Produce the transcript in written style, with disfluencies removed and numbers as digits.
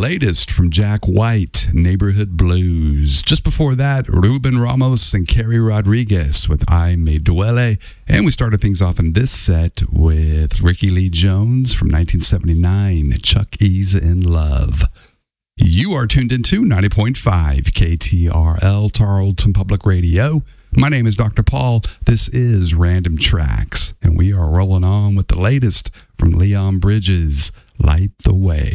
latest from Jack White, Neighborhood Blues. Just before that, Ruben Ramos and Kerry Rodriguez with Ay Me Duele. And we started things off in this set with Ricky Lee Jones from 1979, Chuck E's In Love. You are tuned into 90.5 KTRL, Tarleton Public Radio. My name is Dr. Paul. This is Random Tracks, and we are rolling on with the latest from Leon Bridges, Light the Way.